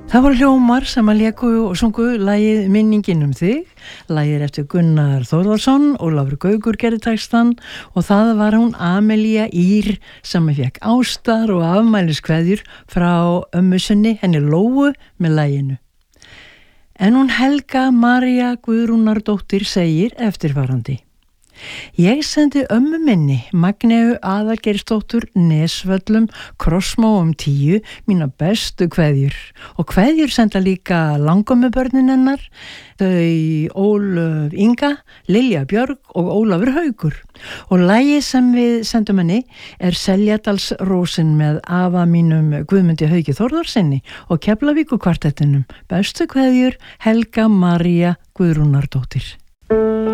Það voru hljómar sem að léku og sungu lagið Minningin þig. Lagið eftir Gunnar Þórðarsson, Ólafur Gaukur gerði textann og það var hún Amelía Ýr sem fekk ástar og afmæliskveðjur frá ömmu sinni, henni Lóu, með laginu. En hún Helga María Guðrúnardóttir segir eftirfarandi. Ég sendi ömmu minni, Magneu Aðalgeirsdóttur, Nesvöllum, Krossmóum 10, mína bestu kveðjur. Og kveðjur senda líka langömmubörnin hennar, þau Ólöf Inga, Lilja Björg og Ólafur Haukur. Og lagið sem við sendum henni Seljadalsrósin með afa mínum Guðmundi Hauki Þórðarsinni og Keflavíkurkvartettinum. Bestu kveðjur, Helga María Guðrúnardóttir.